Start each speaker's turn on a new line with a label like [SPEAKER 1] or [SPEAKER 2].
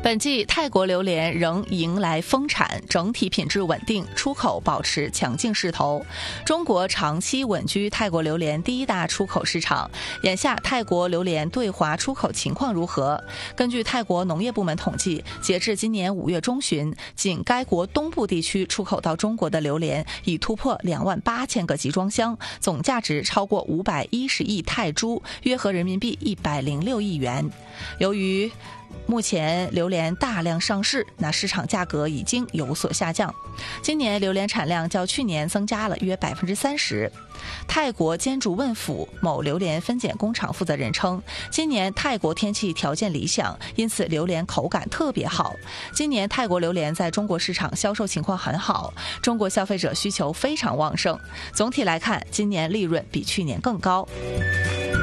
[SPEAKER 1] 本季泰国榴莲仍迎来丰产，整体品质稳定，出口保持强劲势头。中国长期稳居泰国榴莲第一大出口市场。眼下泰国榴莲对华出口情况如何？根据泰国农业部门统计，截至今年5月中旬，仅该国东部地区出口到中国的榴莲已突破28000个集装箱，总价值超过510亿泰铢，约合人民币106亿元。由于目前榴莲大量上市，市场价格已经有所下降。今年榴莲产量较去年增加了约30%。泰国坚竹问府某榴莲分拣工厂负责人称，今年泰国天气条件理想，因此榴莲口感特别好。今年泰国榴莲在中国市场销售情况很好，中国消费者需求非常旺盛。总体来看，今年利润比去年更高。